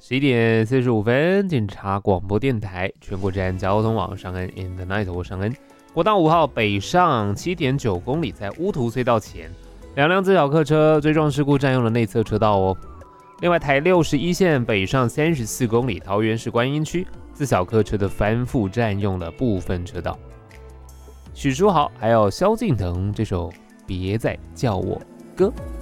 11点45分，警察广播电台全国治安交通网上恩 In the Night， 我上恩。国道5号北上7.9公里，在乌涂隧道前，2辆自小客车追撞事故占用了内侧车道哦。另外，台61线北上34公里，桃园市观音区自小客车的翻覆占用了部分车道。许书豪还有萧敬腾这首《别再叫我哥》。